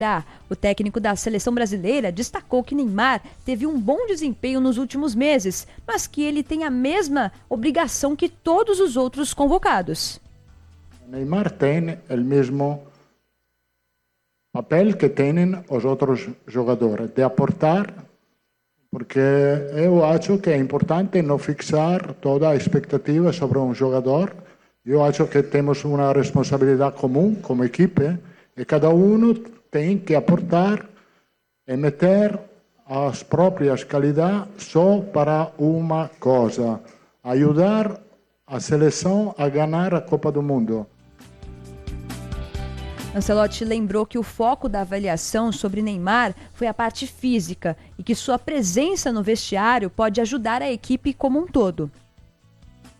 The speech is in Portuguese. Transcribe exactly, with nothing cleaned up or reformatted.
O técnico da seleção brasileira destacou que Neymar teve um bom desempenho nos últimos meses, mas que ele tem a mesma obrigação que todos os outros convocados. Neymar tem o mesmo papel que têm os outros jogadores, de aportar, porque eu acho que é importante não fixar toda a expectativa sobre um jogador. Eu acho que temos uma responsabilidade comum como equipe e cada um tem que aportar e meter as próprias qualidades só para uma coisa: ajudar a seleção a ganhar a Copa do Mundo. Ancelotti lembrou que o foco da avaliação sobre Neymar foi a parte física e que sua presença no vestiário pode ajudar a equipe como um todo.